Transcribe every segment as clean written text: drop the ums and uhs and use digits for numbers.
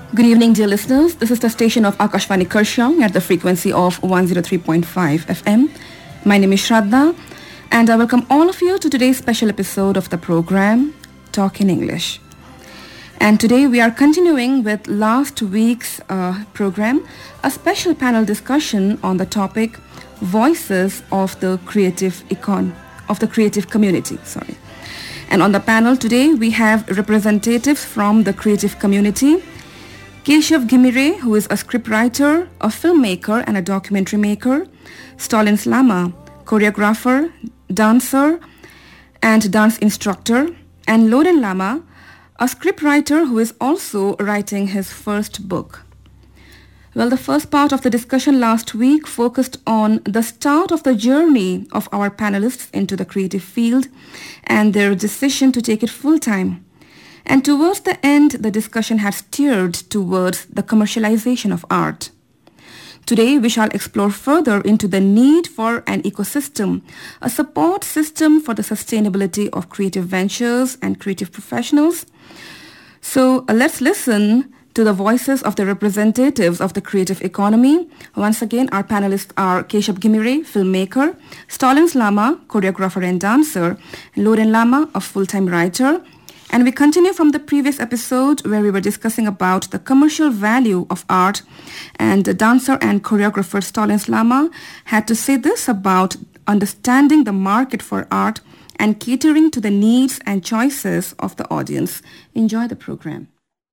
Good evening, dear listeners. This is the station of Akashvani Karshang at the frequency of 103.5 FM. My name is Shraddha, and I welcome all of you to today's special episode of the program, Talk in English. And today we are continuing with last week's program, a special panel discussion on the topic, Voices of the Creative Community. And on the panel today, we have representatives from the creative community, Keshav Ghimire, who is a scriptwriter, a filmmaker and a documentary maker, Stolins Lama, choreographer, dancer and dance instructor, and Loren Lama, a scriptwriter who is also writing his first book. Well, the first part of the discussion last week focused on the start of the journey of our panelists into the creative field and their decision to take it full-time. And towards the end, the discussion has steered towards the commercialization of art. Today, we shall explore further into the need for an ecosystem, a support system for the sustainability of creative ventures and creative professionals. So let's listen to the voices of the representatives of the creative economy. Once again, our panelists are Keshav Ghimire, filmmaker, Stolins Lama, choreographer and dancer, and Loren Lama, a full-time writer. And we continue from the previous episode where we were discussing about the commercial value of art, and the dancer and choreographer Stolins Lama had to say this about understanding the market for art and catering to the needs and choices of the audience. Enjoy the program.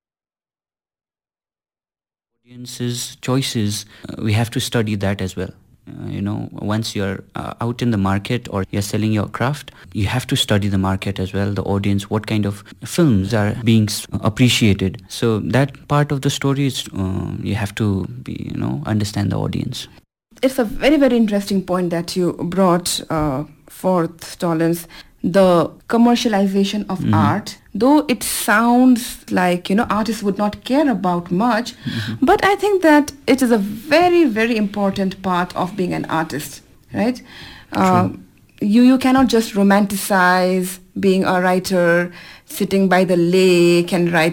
Audience's choices, we have to study that as well. Once you're out in the market or you're selling your craft, you have to study the market as well, the audience, what kind of films are being appreciated. So that part of the story is you have to understand the audience. It's a very, very interesting point that you brought forth, Stolins. The commercialization of art, though it sounds like, artists would not care about much, but I think that it is a very, very important part of being an artist, right? You cannot just romanticize being a writer sitting by the lake and writing